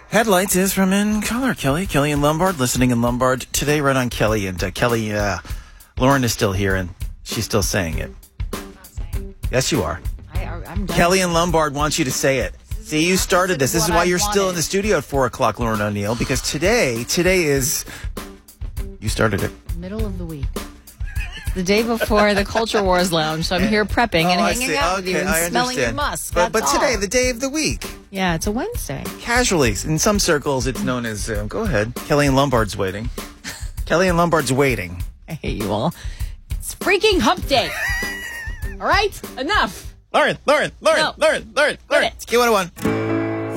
Headlights is from In Color, Kelly. Kelly and Lombard, listening in Lombard today, right on Kelly. And Kelly, Lauren is still here, and she's still saying it. Yes, you are. I'm done. Kelly and Lombard wants you to say it. See, you started this. This is why you're still in the studio at 4 o'clock, Lauren O'Neill, because today is... You started it. Middle of the week. It's the day before the Culture Wars Lounge, so I'm here prepping and hanging out with you and smelling your musk. But That's today, all. the day of the week. Yeah, it's a Wednesday. Casually, in some circles, it's known as... go ahead. Kelly and Lombard's waiting. Kelly and Lombard's waiting. I hate you all. It's freaking hump day. All right? Enough. Lauren. No. Q101.